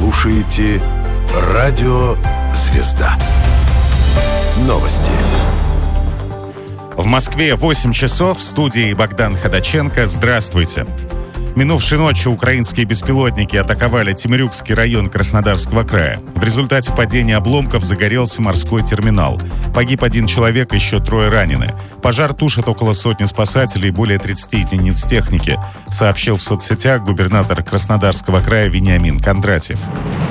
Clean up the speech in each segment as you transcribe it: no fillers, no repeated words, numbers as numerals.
слушаете Радио Звезда. Новости. В Москве 8 часов. В студии Богдан Ходаченко. Здравствуйте. Минувшей ночью украинские беспилотники атаковали Темрюкский район Краснодарского края. В результате падения обломков загорелся морской терминал. Погиб 1 человек, еще 3 ранены. Пожар тушат около сотни спасателей и более 30 единиц техники, сообщил в соцсетях губернатор Краснодарского края Вениамин Кондратьев.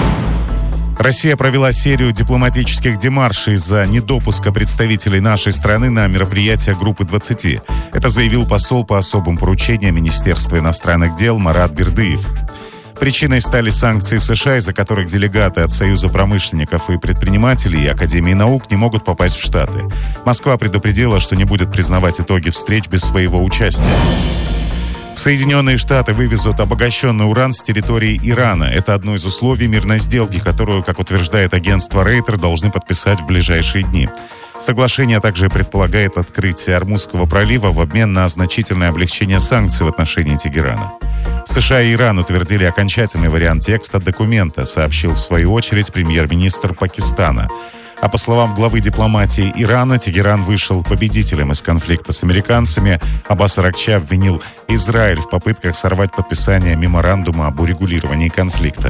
Россия провела серию дипломатических демаршей из-за недопуска представителей нашей страны на мероприятия Группы 20. Это заявил посол по особым поручениям Министерства иностранных дел Марат Бердыев. Причиной стали санкции США, из-за которых делегаты от Союза промышленников и предпринимателей и Академии наук не могут попасть в Штаты. Москва предупредила, что не будет признавать итоги встреч без своего участия. Соединенные Штаты вывезут обогащенный уран с территории Ирана. Это одно из условий мирной сделки, которую, как утверждает агентство Рейтер, должны подписать в ближайшие дни. Соглашение также предполагает открытие Ормузского пролива в обмен на значительное облегчение санкций в отношении Тегерана. США и Иран утвердили окончательный вариант текста документа, сообщил в свою очередь премьер-министр Пакистана. А по словам главы дипломатии Ирана, Тегеран вышел победителем из конфликта с американцами. Аббас Аракчи обвинил Израиль в попытках сорвать подписание меморандума об урегулировании конфликта.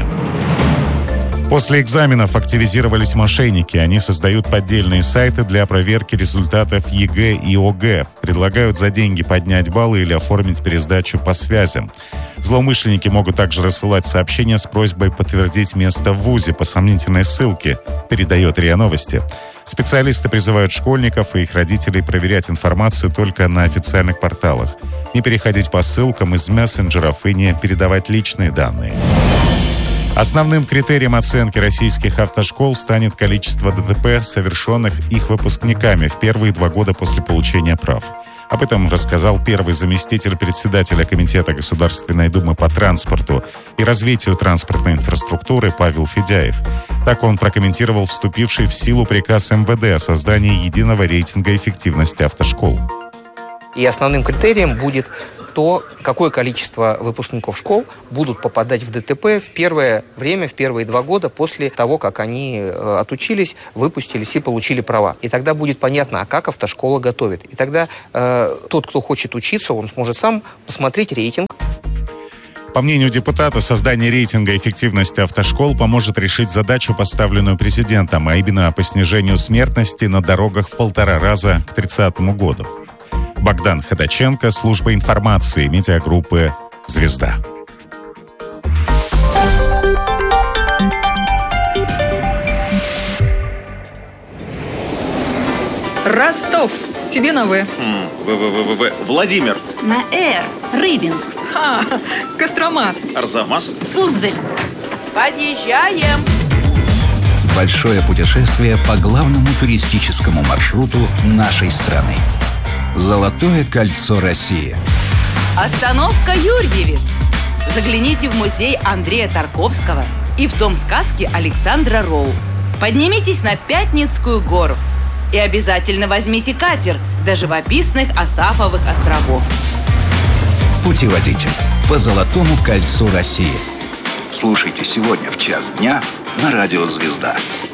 После экзаменов активизировались мошенники. Они создают поддельные сайты для проверки результатов ЕГЭ и ОГЭ. Предлагают за деньги поднять баллы или оформить пересдачу по связям. Злоумышленники могут также рассылать сообщения с просьбой подтвердить место в ВУЗе по сомнительной ссылке, передает РИА Новости. Специалисты призывают школьников и их родителей проверять информацию только на официальных порталах, не переходить по ссылкам из мессенджеров и не передавать личные данные. Основным критерием оценки российских автошкол станет количество ДТП, совершенных их выпускниками в первые 2 года после получения прав. Об этом рассказал первый заместитель председателя Комитета Государственной Думы по транспорту и развитию транспортной инфраструктуры Павел Федяев. Так он прокомментировал вступивший в силу приказ МВД о создании единого рейтинга эффективности автошкол. И основным критерием будет то, какое количество выпускников школ будут попадать в ДТП в первое время, в первые 2 года после того, как они отучились, выпустились и получили права. И тогда будет понятно, а как автошкола готовит. И тогда тот, кто хочет учиться, он сможет сам посмотреть рейтинг. По мнению депутата, создание рейтинга эффективности автошкол поможет решить задачу, поставленную президентом, а именно по снижению смертности на дорогах в 1,5 раза к 2030 году. Богдан Ходаченко, служба информации, медиагруппы «Звезда». Ростов. Тебе на В. Владимир. На Р. Рыбинск. Кострома. Арзамас. Суздаль. Подъезжаем. Большое путешествие по главному туристическому маршруту нашей страны. Золотое кольцо России. Остановка Юрьевец. Загляните в музей Андрея Тарковского и в дом сказки Александра Роу. Поднимитесь на Пятницкую гору. И обязательно возьмите катер до живописных Асафовых островов. Путеводитель по Золотому кольцу России. Слушайте сегодня в 1:00 дня на Радио Звезда.